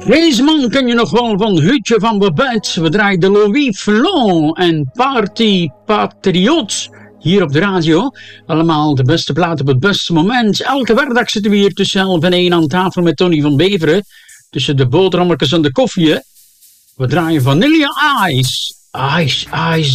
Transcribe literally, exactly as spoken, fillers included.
Deze man ken je nog wel van Hutje van Babette. We draaiden Louis Flon en Party Patriots hier op de radio. Allemaal de beste plaat op het beste moment. Elke werkdag zitten we hier tussen elf en één aan tafel met Tony van Beveren. Tussen de boterhammetjes en de koffie. We draaien Vanilla Ice. Ice, Ice